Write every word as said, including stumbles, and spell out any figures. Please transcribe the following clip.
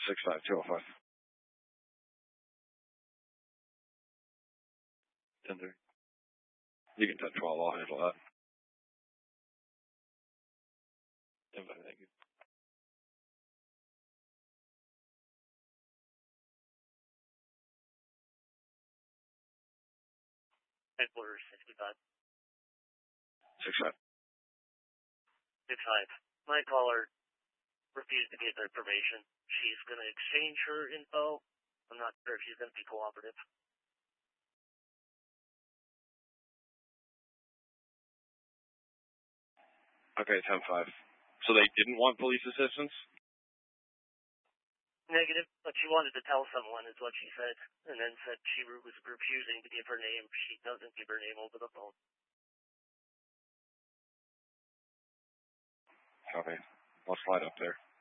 six five two oh five. ten thirty. You can ten twelve, I'll handle that. ten five, thank you. Headquarters, sixty-five. six five. six five. My caller refused to give information. She's going to exchange her info. I'm not sure if she's going to be cooperative. Okay, ten five. So they didn't want police assistance? Negative, but she wanted to tell someone is what she said, and then said she was refusing to give her name. She doesn't give her name over the phone. Okay. I'll slide up there.